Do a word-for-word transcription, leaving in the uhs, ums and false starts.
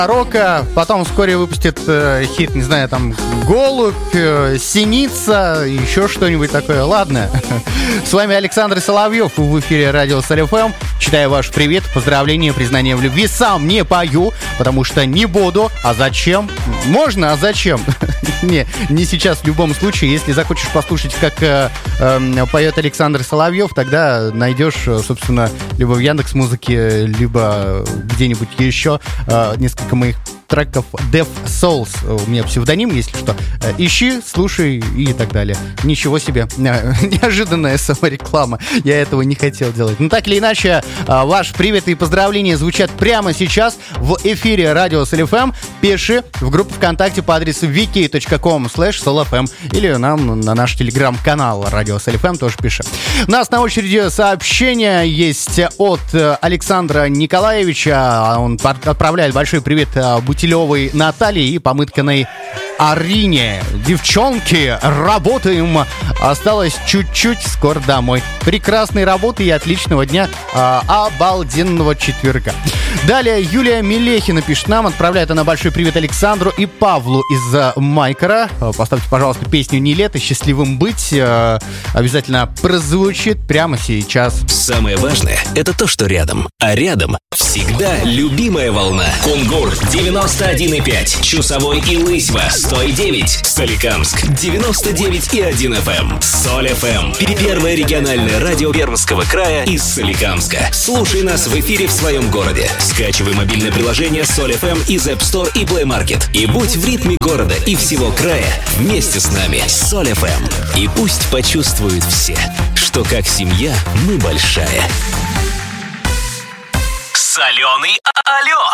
рока. Потом вскоре выпустит э, хит, не знаю, там, «Голубь», э, «Синица», еще что-нибудь такое. Ладно. С вами Александр Соловьев в эфире радио Соль-ФМ. Читаю ваш привет, поздравления, признания в любви. Сам не пою, потому что не буду. А зачем? Можно, а зачем? Не, не сейчас в любом случае. Если захочешь послушать, как э, э, поет Александр Соловьев, тогда найдешь, собственно, либо в Яндекс.Музыке, либо где-нибудь еще э, несколько моих треков Deaf Souls. У меня псевдоним, если что. Ищи, слушай и так далее. Ничего себе. Неожиданная самореклама. Я этого не хотел делать. Но так или иначе, ваш привет и поздравления звучат прямо сейчас в эфире радио Соль-ФМ. Пиши в группу ВКонтакте по адресу вики точка ком слэш соль-эф-эм или нам на наш телеграм-канал радио Соль-ФМ тоже пиши. У нас на очереди сообщение есть от Александра Николаевича. Он отправляет большой привет Бутилевой Наталье и Помыткиной Арине. Девчонки, работаем. Осталось чуть-чуть, скоро домой. Прекрасной работы и отличного дня. А, обалденного четверга. Далее Юлия Мелехина пишет нам. Отправляет она большой привет Александру и Павлу из Майкера. Поставьте, пожалуйста, песню «Не лето», «Счастливым быть». Обязательно прозвучит прямо сейчас. Самое важное — это то, что рядом. А рядом всегда любимая волна. Кунгур девяносто один и пять, Чусовой и Лысьва сто и девять, Соликамск девяносто девять и один эф эм, Соль-ФМ, первое региональное радио Пермского края из Соликамска. Слушай нас в эфире в своем городе. Скачивай мобильное приложение Соль-ФМ из App Store и Play Market. И будь в ритме города и всего края вместе с нами. Соль-ФМ. И пусть почувствуют все, что как семья мы большая. Соленый алло.